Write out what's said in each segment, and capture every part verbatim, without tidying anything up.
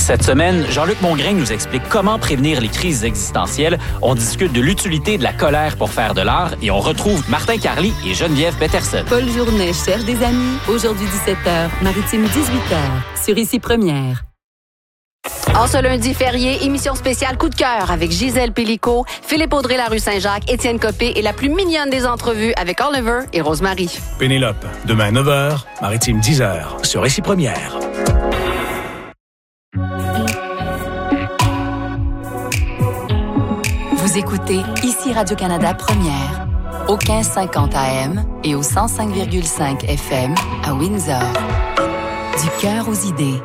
Cette semaine, Jean-Luc Mongrain nous explique comment prévenir les crises existentielles. On discute de l'utilité de la colère pour faire de l'art et on retrouve Martin Carly et Geneviève Peterson. Paul Journet cherche des amis. Aujourd'hui dix-sept heures, Maritime dix-huit heures, sur Ici Première. En ce lundi férié, émission spéciale Coup de cœur avec Gisèle Pellicot, Philippe Audrey, la rue Saint-Jacques, Étienne Copé et la plus mignonne des entrevues avec Oliver et Rosemary. Pénélope, demain neuf heures, Maritime dix heures, sur Ici Première. Vous écoutez Ici Radio-Canada Première, au quinze cinquante A M et au cent cinq virgule cinq F M à Windsor. Du cœur aux idées.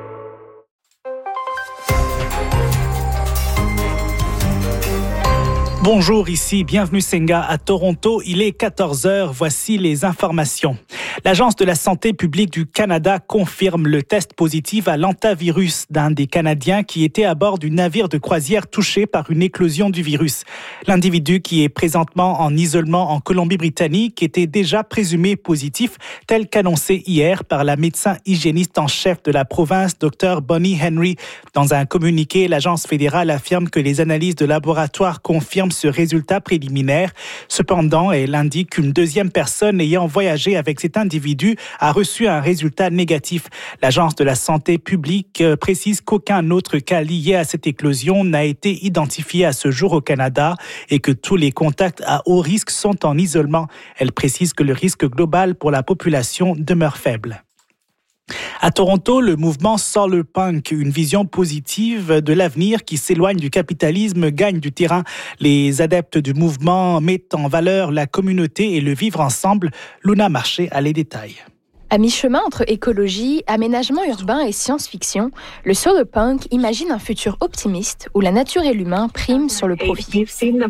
Bonjour, ici, bienvenue Senga à Toronto. Il est quatorze heures, voici les informations. L'Agence de la santé publique du Canada confirme le test positif à l'hantavirus d'un des Canadiens qui était à bord du navire de croisière touché par une éclosion du virus. L'individu qui est présentement en isolement en Colombie-Britannique était déjà présumé positif, tel qu'annoncé hier par la médecin hygiéniste en chef de la province, Dr Bonnie Henry. Dans un communiqué, l'agence fédérale affirme que les analyses de laboratoire confirment ce résultat préliminaire. Cependant, elle indique qu'une deuxième personne ayant voyagé avec cet individu a reçu un résultat négatif. L'Agence de la santé publique précise qu'aucun autre cas lié à cette éclosion n'a été identifié à ce jour au Canada et que tous les contacts à haut risque sont en isolement. Elle précise que le risque global pour la population demeure faible. À Toronto, le mouvement Solar Punk, une vision positive de l'avenir qui s'éloigne du capitalisme, gagne du terrain. Les adeptes du mouvement mettent en valeur la communauté et le vivre ensemble. Luna Marché a les détails. À mi-chemin entre écologie, aménagement urbain et science-fiction, le Solar Punk imagine un futur optimiste où la nature et l'humain priment sur le profit.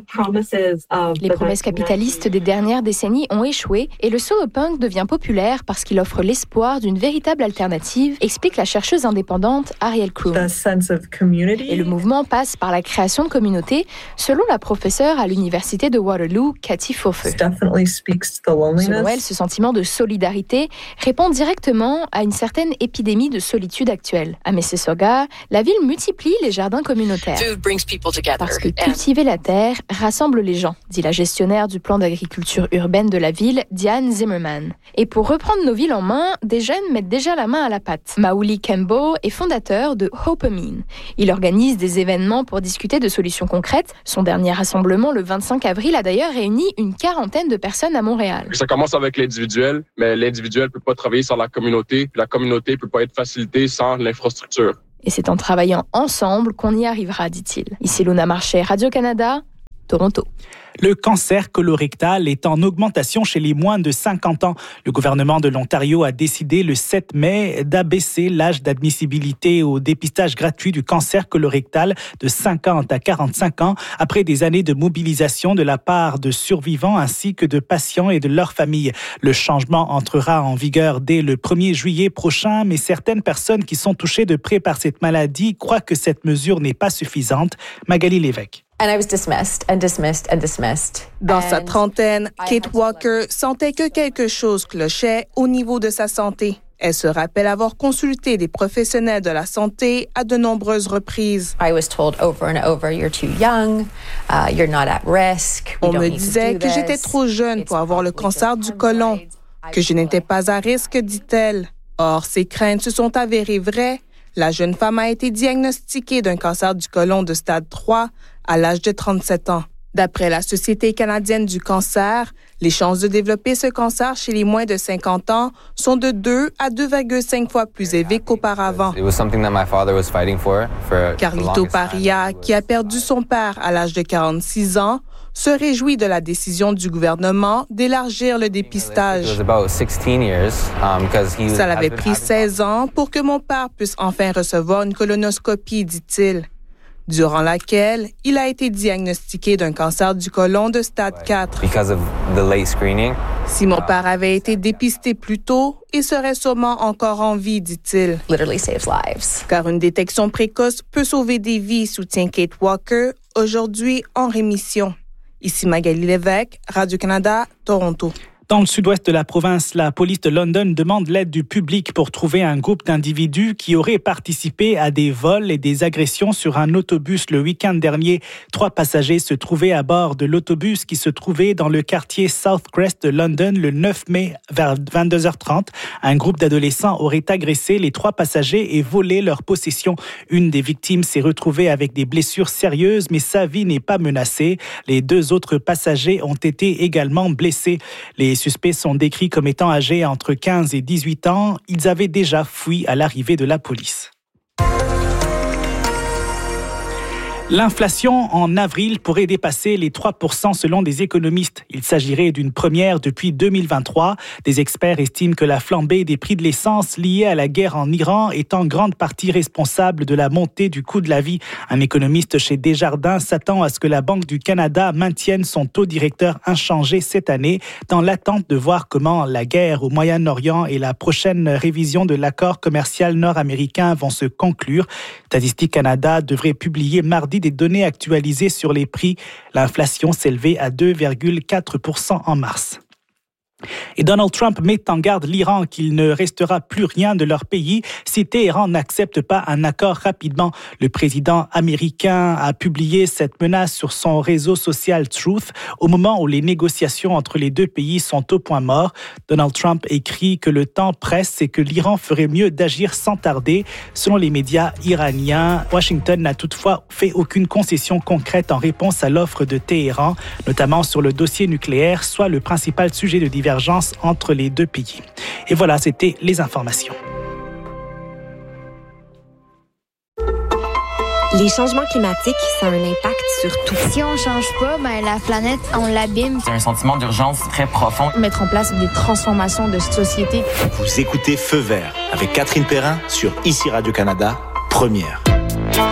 Les promesses capitalistes des dernières décennies ont échoué et le Solar Punk devient populaire parce qu'il offre l'espoir d'une véritable alternative, explique la chercheuse indépendante Arielle Kroon. Et le mouvement passe par la création de communautés, selon la professeure à l'université de Waterloo, Cathy Pfeiffer. Selon elle, ce sentiment de solidarité répond directement à une certaine épidémie de solitude actuelle. À Mississauga, la ville multiplie les jardins communautaires. Parce que cultiver la terre rassemble les gens, dit la gestionnaire du plan d'agriculture urbaine de la ville, Diane Zimmerman. Et pour reprendre nos villes en main, des jeunes mettent déjà la main à la pâte. Mauli Kembo est fondateur de Hopamine. Il organise des événements pour discuter de solutions concrètes. Son dernier rassemblement, le vingt-cinq avril, a d'ailleurs réuni une quarantaine de personnes à Montréal. Ça commence avec l'individuel, mais l'individuel peut pas travailler sans la communauté, puis la communauté peut pas être facilitée sans l'infrastructure. Et c'est en travaillant ensemble qu'on y arrivera, dit-il. Ici Luna Marché, Radio-Canada, Toronto. Le cancer colorectal est en augmentation chez les moins de cinquante ans. Le gouvernement de l'Ontario a décidé le sept mai d'abaisser l'âge d'admissibilité au dépistage gratuit du cancer colorectal de cinquante à quarante-cinq ans après des années de mobilisation de la part de survivants ainsi que de patients et de leurs familles. Le changement entrera en vigueur dès le premier juillet prochain, mais certaines personnes qui sont touchées de près par cette maladie croient que cette mesure n'est pas suffisante. Magali Lévesque. And I was dismissed and dismissed and dismissed. Dans sa trentaine, Kate Walker sentait que quelque chose clochait au niveau de sa santé. Elle se rappelle avoir consulté des professionnels de la santé à de nombreuses reprises. I was told over and over, you're too young, uh, you're not at risk. On me disait que j'étais trop jeune pour avoir le cancer du côlon, que je n'étais pas à risque, dit-elle. Or, ces craintes se sont avérées vraies. La jeune femme a été diagnostiquée d'un cancer du côlon de stade trois à l'âge de trente-sept ans. D'après la Société canadienne du cancer, les chances de développer ce cancer chez les moins de cinquante ans sont de deux à deux virgule cinq fois plus élevées qu'auparavant. Carlito Paria, qui a perdu son père à l'âge de quarante-six ans, se réjouit de la décision du gouvernement d'élargir le dépistage. Ça l'avait pris seize ans pour que mon père puisse enfin recevoir une colonoscopie, dit-il, durant laquelle il a été diagnostiqué d'un cancer du côlon de stade quatre. Si mon père avait été dépisté plus tôt, il serait sûrement encore en vie, dit-il. Car une détection précoce peut sauver des vies, soutient Kate Walker, aujourd'hui en rémission. Ici Magali Lévesque, Radio-Canada, Toronto. Dans le sud-ouest de la province, la police de London demande l'aide du public pour trouver un groupe d'individus qui auraient participé à des vols et des agressions sur un autobus le week-end dernier. Trois passagers se trouvaient à bord de l'autobus qui se trouvait dans le quartier South Crest de London le neuf mai vers vingt-deux heures trente. Un groupe d'adolescents aurait agressé les trois passagers et volé leurs possessions. Une des victimes s'est retrouvée avec des blessures sérieuses, mais sa vie n'est pas menacée. Les deux autres passagers ont été également blessés. Les suspects sont décrits comme étant âgés entre quinze et dix-huit ans. Ils avaient déjà fui à l'arrivée de la police. L'inflation en avril pourrait dépasser les trois pour cent selon des économistes. Il s'agirait d'une première depuis deux mille vingt-trois. Des experts estiment que la flambée des prix de l'essence liée à la guerre en Iran est en grande partie responsable de la montée du coût de la vie. Un économiste chez Desjardins s'attend à ce que la Banque du Canada maintienne son taux directeur inchangé cette année dans l'attente de voir comment la guerre au Moyen-Orient et la prochaine révision de l'accord commercial nord-américain vont se conclure. Statistique Canada devrait publier mardi des données actualisées sur les prix. L'inflation s'élevait à deux virgule quatre pour cent en mars. Et Donald Trump met en garde l'Iran qu'il ne restera plus rien de leur pays si Téhéran n'accepte pas un accord rapidement. Le président américain a publié cette menace sur son réseau social Truth au moment où les négociations entre les deux pays sont au point mort. Donald Trump écrit que le temps presse et que l'Iran ferait mieux d'agir sans tarder. Selon les médias iraniens, Washington n'a toutefois fait aucune concession concrète en réponse à l'offre de Téhéran, notamment sur le dossier nucléaire, soit le principal sujet de divergence entre les deux pays. Et voilà, c'était les informations. Les changements climatiques, ça a un impact sur tout. Si on change pas, ben la planète, on l'abîme. C'est un sentiment d'urgence très profond. Mettre en place des transformations de société. Vous écoutez Feu vert avec Catherine Perrin sur Ici Radio-Canada, première.